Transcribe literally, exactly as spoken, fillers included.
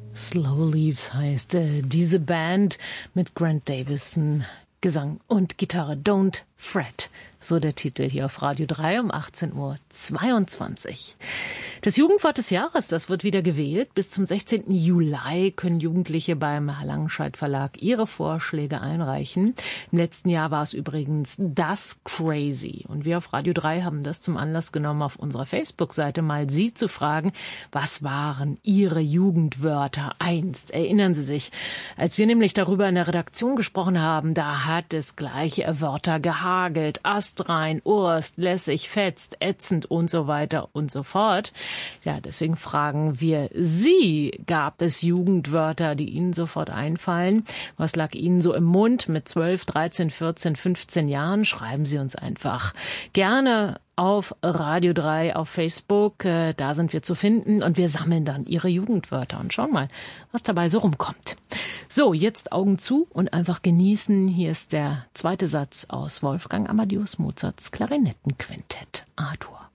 Slow Leaves heißt äh, diese Band mit Grant Davison, Gesang und Gitarre. Don't Fret, so der Titel hier auf Radio drei um achtzehn Uhr zweiundzwanzig. Das Jugendwort des Jahres, das wird wieder gewählt. Bis zum sechzehnten Juli können Jugendliche beim Langenscheidt Verlag ihre Vorschläge einreichen. Im letzten Jahr war es übrigens das Crazy. Und wir auf Radio drei haben das zum Anlass genommen, auf unserer Facebook-Seite mal Sie zu fragen, was waren Ihre Jugendwörter einst? Erinnern Sie sich, als wir nämlich darüber in der Redaktion gesprochen haben, da hat es gleich Wörter gehagelt, astrein, urst, lässig, fetzt, ätzend und so weiter und so fort. Ja, deswegen fragen wir Sie, gab es Jugendwörter, die Ihnen sofort einfallen? Was lag Ihnen so im Mund mit zwölf, dreizehn, vierzehn, fünfzehn Jahren? Schreiben Sie uns einfach gerne auf Radio drei auf Facebook, äh, da sind wir zu finden und wir sammeln dann Ihre Jugendwörter und schauen mal, was dabei so rumkommt. So, jetzt Augen zu und einfach genießen. Hier ist der zweite Satz aus Wolfgang Amadeus Mozarts Klarinettenquintett A-Dur.